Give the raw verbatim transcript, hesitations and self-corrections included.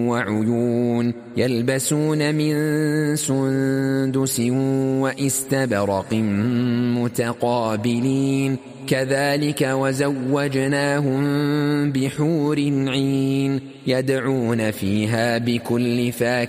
وعيون يلبسون من سندس وإستبرق متقابلين كذلك وزوجناهم بحور عين يدعون فيها بكل فاكهة